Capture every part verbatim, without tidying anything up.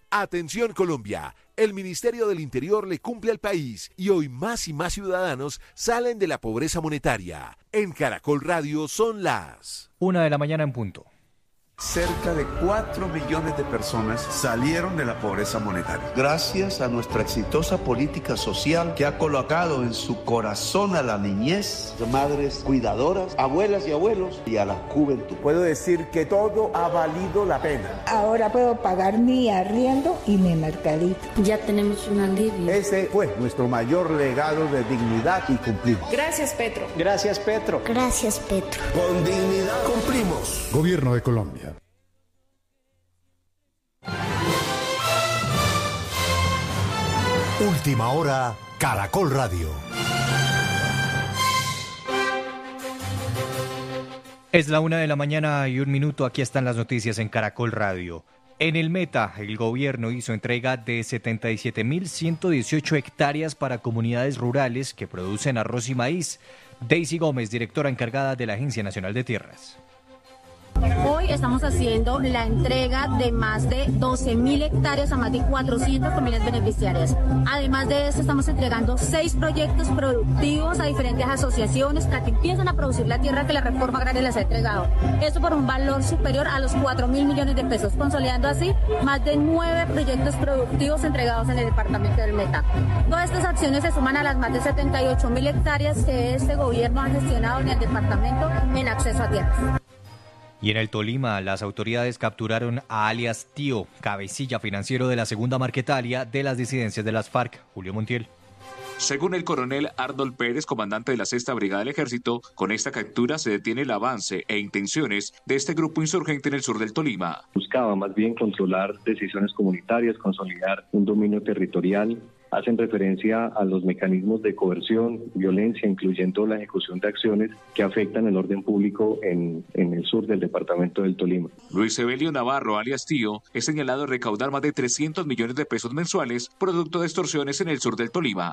Atención Colombia, el Ministerio del Interior le cumple al país y hoy más y más ciudadanos salen de la pobreza monetaria. En Caracol Radio son las una de la mañana en punto. Cerca de cuatro millones de personas salieron de la pobreza monetaria. Gracias a nuestra exitosa política social que ha colocado en su corazón a la niñez, madres cuidadoras, abuelas y abuelos y a la juventud. Puedo decir que todo ha valido la pena. Ahora puedo pagar mi arriendo y mi mercadito. Ya tenemos un alivio. Ese fue nuestro mayor legado de dignidad y cumplimos. Gracias, Petro. Gracias, Petro. Gracias, Petro. Con dignidad cumplimos. Gobierno de Colombia. Última hora, Caracol Radio. Es la una de la mañana y un minuto. Aquí están las noticias en Caracol Radio. En el Meta, el gobierno hizo entrega de setenta y siete mil ciento dieciocho hectáreas para comunidades rurales que producen arroz y maíz. Daisy Gómez, directora encargada de la Agencia Nacional de Tierras. Hoy estamos haciendo la entrega de más de doce mil hectáreas a más de cuatrocientas familias beneficiarias. Además de eso, estamos entregando seis proyectos productivos a diferentes asociaciones para que empiecen a producir la tierra que la reforma agraria les ha entregado. Esto por un valor superior a los cuatro mil millones de pesos, consolidando así más de nueve proyectos productivos entregados en el departamento del Meta. Todas estas acciones se suman a las más de setenta y ocho mil hectáreas que este gobierno ha gestionado en el departamento en acceso a tierras. Y en el Tolima, las autoridades capturaron a alias Tío, cabecilla financiero de la segunda Marquetalia de las disidencias de las FARC. Julio Montiel. Según el coronel Arnold Pérez, comandante de la Sexta Brigada del Ejército, con esta captura se detiene el avance e intenciones de este grupo insurgente en el sur del Tolima. Buscaba más bien controlar decisiones comunitarias, consolidar un dominio territorial. Hacen referencia a los mecanismos de coerción, violencia, incluyendo la ejecución de acciones que afectan el orden público en, en el sur del departamento del Tolima. Luis Evelio Navarro, alias Tío, es señalado de recaudar más de trescientos millones de pesos mensuales, producto de extorsiones en el sur del Tolima.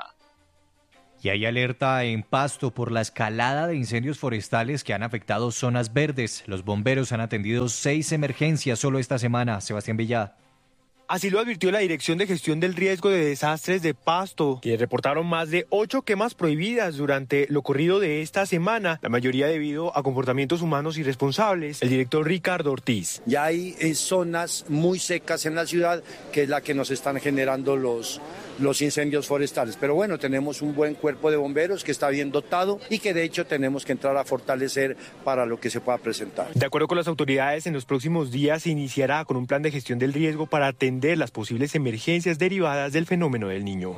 Y hay alerta en Pasto por la escalada de incendios forestales que han afectado zonas verdes. Los bomberos han atendido seis emergencias solo esta semana. Sebastián Villada. Así lo advirtió la Dirección de Gestión del Riesgo de Desastres de Pasto, que reportaron más de ocho quemas prohibidas durante lo corrido de esta semana, la mayoría debido a comportamientos humanos irresponsables. El director Ricardo Ortiz. Ya hay eh, zonas muy secas en la ciudad, que es la que nos están generando los, los incendios forestales. Pero bueno, tenemos un buen cuerpo de bomberos que está bien dotado y que de hecho tenemos que entrar a fortalecer para lo que se pueda presentar. De acuerdo con las autoridades, en los próximos días se iniciará con un plan de gestión del riesgo para atender las posibles emergencias derivadas del fenómeno del Niño.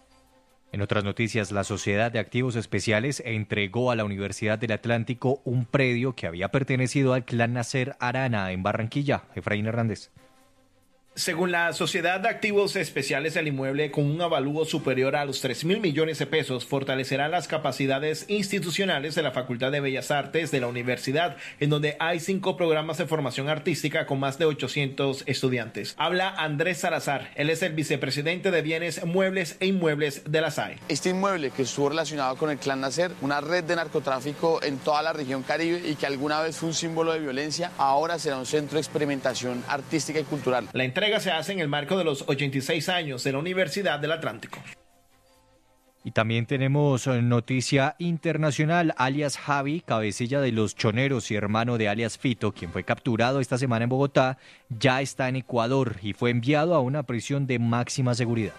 En otras noticias, la Sociedad de Activos Especiales entregó a la Universidad del Atlántico un predio que había pertenecido al Clan Nacer Arana en Barranquilla. Efraín Hernández. Según la Sociedad de Activos Especiales, el inmueble con un avalúo superior a los tres mil millones de pesos fortalecerá las capacidades institucionales de la Facultad de Bellas Artes de la universidad, en donde hay cinco programas de formación artística con más de ochocientos estudiantes. Habla Andrés Salazar, él es el vicepresidente de Bienes Muebles e Inmuebles de la S A E. Este inmueble que estuvo relacionado con el Clan Nacer, una red de narcotráfico en toda la región Caribe y que alguna vez fue un símbolo de violencia, ahora será un centro de experimentación artística y cultural. La entrega se hace en el marco de los ochenta y seis años de la Universidad del Atlántico. Y también tenemos noticia internacional. Alias Javi, cabecilla de los Choneros y hermano de alias Fito, quien fue capturado esta semana en Bogotá, ya está en Ecuador y fue enviado a una prisión de máxima seguridad.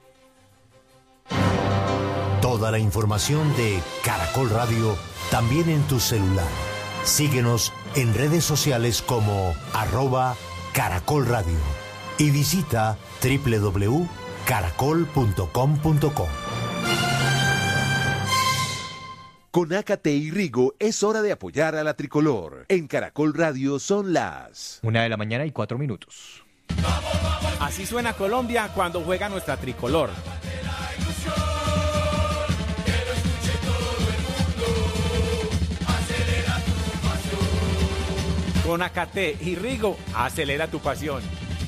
Toda la información de Caracol Radio también en tu celular. Síguenos en redes sociales como arroba Caracol Radio. Y visita doble u doble u doble u punto caracol punto com punto co. Con Ácate y Rigo es hora de apoyar a la tricolor. En Caracol Radio son las una de la mañana y cuatro minutos. Así suena Colombia cuando juega nuestra tricolor. Con Ácate y Rigo, acelera tu pasión.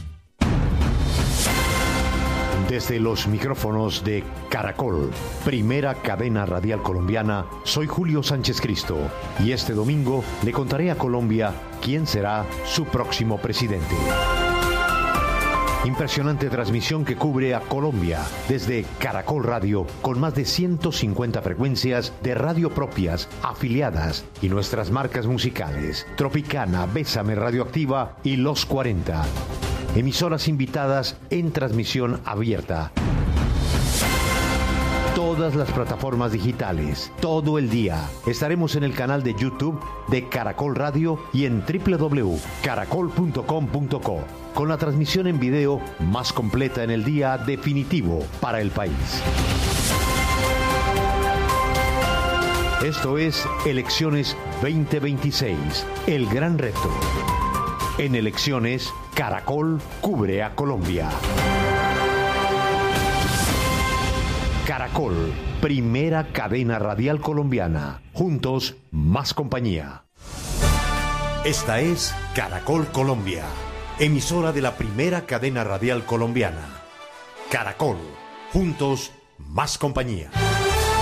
Desde los micrófonos de Caracol, primera cadena radial colombiana, soy Julio Sánchez Cristo y este domingo le contaré a Colombia quién será su próximo presidente. Impresionante transmisión que cubre a Colombia desde Caracol Radio, con más de ciento cincuenta frecuencias de radio propias, afiliadas y nuestras marcas musicales: Tropicana, Bésame, Radioactiva y Los cuarenta. Emisoras invitadas en transmisión abierta. Todas las plataformas digitales, todo el día. Estaremos en el canal de YouTube de Caracol Radio y en doble u doble u doble u punto caracol punto com punto co, con la transmisión en video más completa en el día definitivo para el país. Esto es Elecciones veinte veintiséis, el gran reto. En Elecciones, Caracol cubre a Colombia. Caracol, primera cadena radial colombiana. Juntos, más compañía. Esta es Caracol Colombia, emisora de la primera cadena radial colombiana. Caracol, juntos, más compañía.